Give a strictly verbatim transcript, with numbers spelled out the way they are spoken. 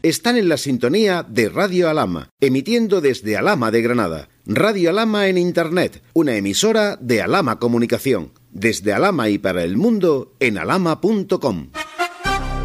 están en la sintonía de Radio Alhama, emitiendo desde Alhama de Granada. Radio Alhama en Internet, una emisora de Alhama Comunicación. Desde Alhama y para el mundo en alhama punto com.